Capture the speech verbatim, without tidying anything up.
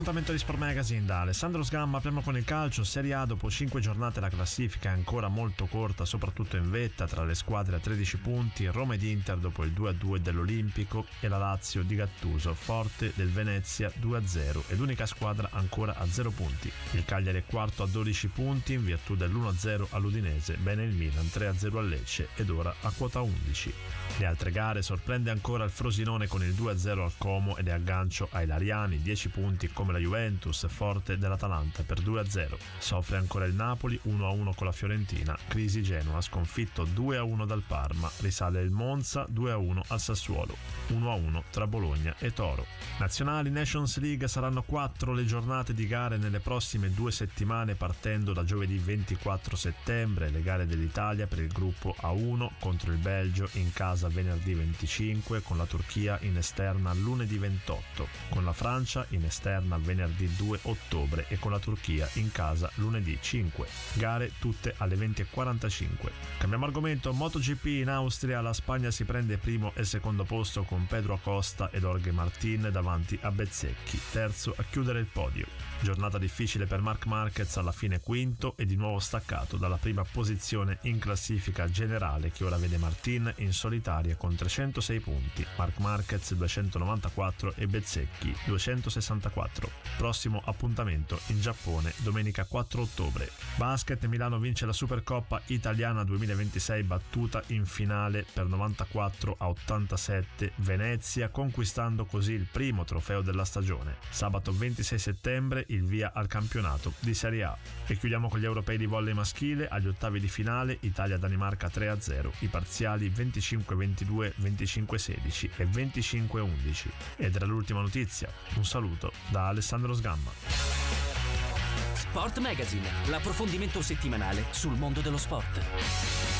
Appuntamento di Sport Magazine da Alessandro Sgamma. Apriamo con il calcio. Serie A. Dopo cinque giornate la classifica è ancora molto corta, soprattutto in vetta tra le squadre a tredici punti. Roma ed Inter dopo il due a due dell'Olimpico e la Lazio di Gattuso forte del Venezia due a zero e l'unica squadra ancora a zero punti. Il Cagliari è quarto a dodici punti in virtù dell'uno a zero all'Udinese, bene il Milan tre a zero a Lecce ed ora a quota undici. Le altre gare: sorprende ancora il Frosinone con il due a zero al Como ed è aggancio ai Lariani, dieci punti come la Juventus, forte dell'Atalanta per due a zero. Soffre ancora il Napoli uno a uno con la Fiorentina, crisi Genoa, sconfitto due a uno dal Parma, risale il Monza due a uno al Sassuolo, uno a uno tra Bologna e Toro. Nazionali. Nations League. Saranno quattro le giornate di gare nelle prossime due settimane, partendo da giovedì ventiquattro settembre, le gare dell'Italia per il gruppo A uno contro il Belgio in casa venerdì venticinque, con la Turchia in esterna lunedì ventotto, con la Francia in esterna venerdì due ottobre e con la Turchia in casa lunedì cinque. Gare tutte alle venti e quarantacinque. Cambiamo argomento. MotoGP. In Austria la Spagna si prende primo e secondo posto con Pedro Acosta ed Jorge Martin davanti a Bezzecchi, terzo a chiudere il podio. Giornata difficile per Marc Marquez, alla fine quinto e di nuovo staccato dalla prima posizione in classifica generale, che ora vede Martin in solitaria con trecentosei punti, Marc Marquez duecentonovantaquattro e Bezzecchi duecentosessantaquattro. Prossimo appuntamento in Giappone domenica quattro ottobre. Basket. Milano vince la Supercoppa Italiana duemilaventisei, battuta in finale per novantaquattro a ottantasette Venezia, conquistando così il primo trofeo della stagione. Sabato ventisei settembre il via al campionato di Serie A. E chiudiamo con gli europei di volley maschile. Agli ottavi di finale Italia-Danimarca tre a zero, i parziali venticinque ventidue, venticinque sedici e venticinque undici. Ed era l'ultima notizia. Un saluto da Alessandro Sgamma. Sport Magazine, l'approfondimento settimanale sul mondo dello sport.